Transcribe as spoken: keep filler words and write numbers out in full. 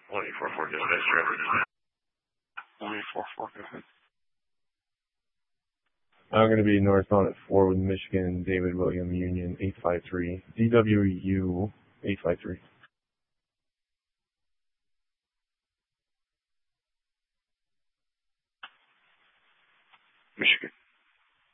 one eight four four, dispatch traffic. one eight four four, go ahead. I'm going to be northbound at Forward, Michigan, David William Union eight five three, D W U eight five three. Michigan.